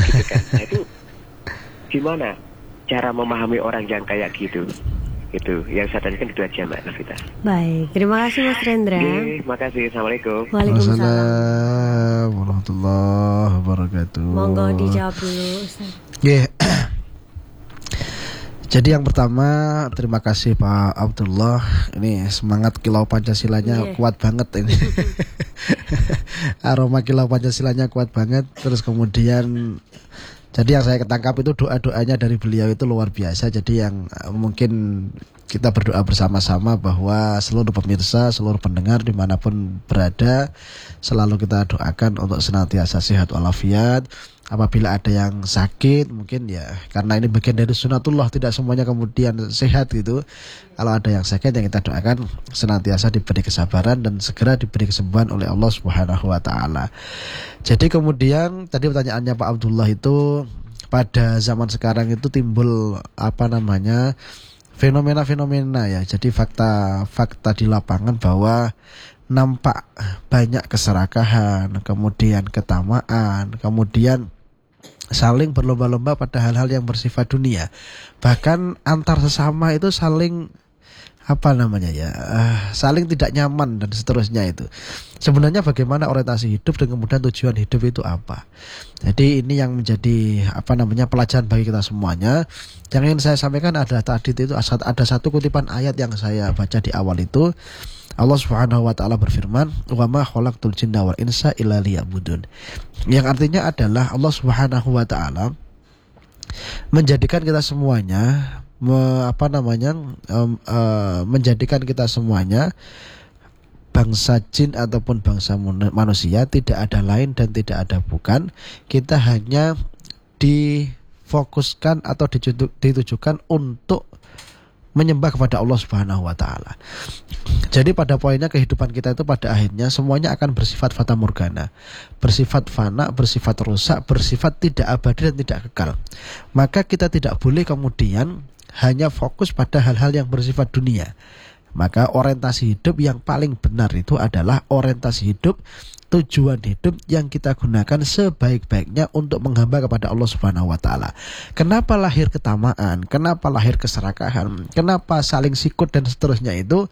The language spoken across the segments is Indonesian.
gitu kan. Nah itu gimana cara memahami orang yang kayak gitu? Itu yang saya tanyakan itu aja Mbak Nafita. Baik, terima kasih Mas Rendra. Terima kasih, assalamualaikum. Waalaikumsalam warahmatullahi wabarakatuh. Monggo dijawab dulu Ustaz. Jadi yang pertama, terima kasih Pak Abdullah. Ini semangat kilau Pancasilanya kuat banget ini. Aroma kilau Pancasilanya kuat banget. Terus kemudian, jadi yang saya ketangkap itu doa-doanya dari beliau itu luar biasa. Jadi yang mungkin kita berdoa bersama-sama bahwa seluruh pemirsa, seluruh pendengar dimanapun berada, selalu kita doakan untuk senantiasa sehat walafiat. Apabila ada yang sakit, mungkin ya karena ini bagian dari sunatullah, tidak semuanya kemudian sehat gitu. Kalau ada yang sakit, yang kita doakan senantiasa diberi kesabaran dan segera diberi kesembuhan oleh Allah Subhanahu wa taala. Jadi kemudian tadi pertanyaannya Pak Abdullah itu, pada zaman sekarang itu timbul fenomena-fenomena ya. Jadi fakta di lapangan bahwa nampak banyak keserakahan, kemudian ketamaan, kemudian saling berlomba-lomba pada hal-hal yang bersifat dunia. Bahkan antar sesama itu saling saling tidak nyaman dan seterusnya itu. Sebenarnya bagaimana orientasi hidup dan kemudian tujuan hidup itu apa? Jadi ini yang menjadi pelajaran bagi kita semuanya. Yang ingin saya sampaikan adalah tadi itu ada satu kutipan ayat yang saya baca di awal itu. Allah Subhanahu wa taala berfirman, "Wa ma khalaqtul jinna wal insa illa liya'budun." Yang artinya adalah Allah Subhanahu wa taala menjadikan kita semuanya menjadikan kita semuanya bangsa jin ataupun bangsa manusia tidak ada lain dan tidak ada bukan. Kita hanya difokuskan atau ditujukan untuk menyembah kepada Allah Subhanahu wa taala. Jadi pada poinnya kehidupan kita itu pada akhirnya semuanya akan bersifat fata morgana, bersifat fana, bersifat rusak, bersifat tidak abadi dan tidak kekal. Maka kita tidak boleh kemudian hanya fokus pada hal-hal yang bersifat dunia. Maka orientasi hidup yang paling benar itu adalah orientasi hidup, tujuan hidup yang kita gunakan sebaik-baiknya untuk menghamba kepada Allah Subhanahu wa taala. Kenapa lahir ketamaan? Kenapa lahir keserakahan? Kenapa saling sikut dan seterusnya itu?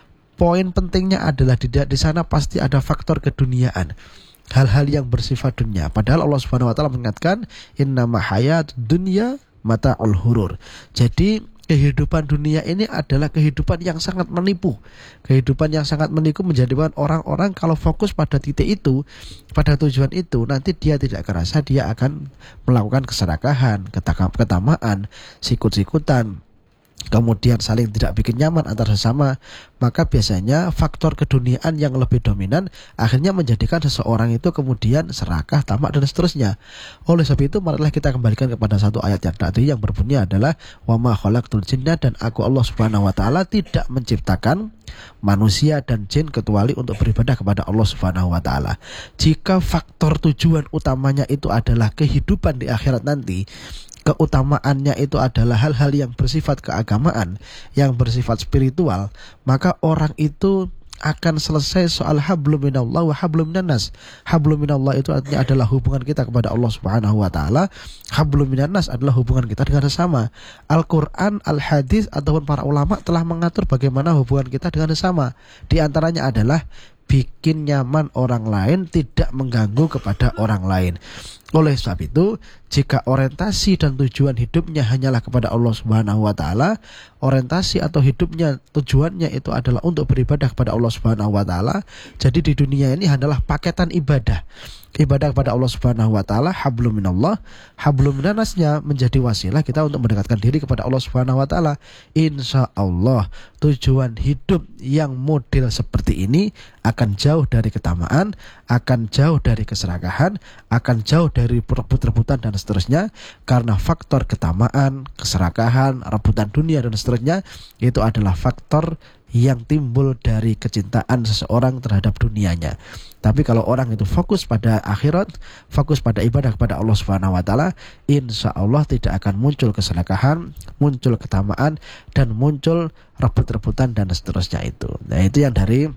Poin pentingnya adalah di sana pasti ada faktor keduniaan. Hal-hal yang bersifat dunia. Padahal Allah Subhanahu wa taala mengatakan innama hayatud dunya mata'ul hurur. Jadi kehidupan dunia ini adalah kehidupan yang sangat menipu. Kehidupan yang sangat menipu menjadikan orang-orang kalau fokus pada titik itu, pada tujuan itu, nanti dia tidak kerasa dia akan melakukan keserakahan, ketamaan, sikut-sikutan, kemudian saling tidak bikin nyaman antar sesama. Maka biasanya faktor keduniaan yang lebih dominan akhirnya menjadikan seseorang itu kemudian serakah, tamak dan seterusnya. Oleh sebab itu marilah kita kembalikan kepada satu ayat yang tadi yang berbunyi adalah wa ma khalaqtul jinna, dan aku Allah Subhanahu wa taala tidak menciptakan manusia dan jin kecuali untuk beribadah kepada Allah Subhanahu wa taala. Jika faktor tujuan utamanya itu adalah kehidupan di akhirat nanti, keutamaannya itu adalah hal-hal yang bersifat keagamaan, yang bersifat spiritual, maka orang itu akan selesai soal hablum minallah wa hablum minannas. Hablum minallah itu artinya adalah hubungan kita kepada Allah Subhanahu wa taala. Hablum minannas adalah hubungan kita dengan sesama. Al-Qur'an, al-hadis ataupun para ulama telah mengatur bagaimana hubungan kita dengan sesama. Di antaranya adalah bikin nyaman orang lain, tidak mengganggu kepada orang lain. Oleh sebab itu, jika orientasi dan tujuan hidupnya hanyalah kepada Allah Subhanahu wa taala, orientasi atau hidupnya tujuannya itu adalah untuk beribadah kepada Allah Subhanahu wa taala, jadi di dunia ini adalah paketan ibadah. Ibadah kepada Allah Subhanahu wa taala, hablum minallah, hablum minannasnya menjadi wasilah kita untuk mendekatkan diri kepada Allah Subhanahu wa taala. Insyaallah tujuan hidup yang model seperti ini akan jauh dari ketamaan, akan jauh dari keserakahan, akan jauh dari rebut-rebutan dan seterusnya, karena faktor ketamaan, keserakahan, rebutan dunia dan seterusnya itu adalah faktor yang timbul dari kecintaan seseorang terhadap dunianya. Tapi kalau orang itu fokus pada akhirat, fokus pada ibadah kepada Allah Subhanahu wa taala, insyaallah tidak akan muncul keserakahan, muncul ketamaan, dan muncul rebut-rebutan dan seterusnya itu. Nah, itu yang dari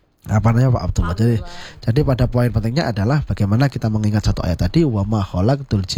Pak Abdullah. Jadi pada poin pentingnya adalah bagaimana kita mengingat satu ayat tadi, wa ma khalaqtul